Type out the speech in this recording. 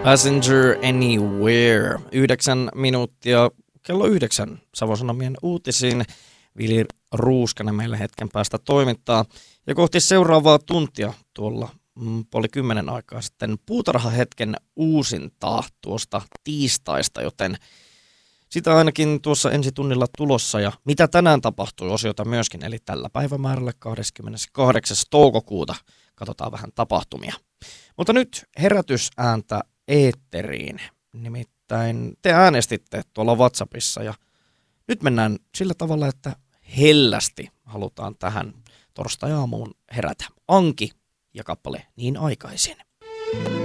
Passenger Anywhere. 9 minuuttia kello 9 Savon Sanomien uutisiin. Vili Ruuskanen meille hetken päästä toimittaa. Ja kohti seuraavaa tuntia tuolla 9:30 aikaa sitten puutarhahetken uusintaa tuosta tiistaista, joten sitä ainakin tuossa ensitunnilla tulossa. Ja mitä tänään tapahtui osiota myöskin, eli tällä päivämäärällä 28. toukokuuta katsotaan vähän tapahtumia. Mutta nyt herätysääntä eetteriin. Nimittäin te äänestitte tuolla WhatsAppissa ja nyt mennään sillä tavalla, että hellästi halutaan tähän torstai-aamuun herätä. Anki ja kappale Niin aikaisin.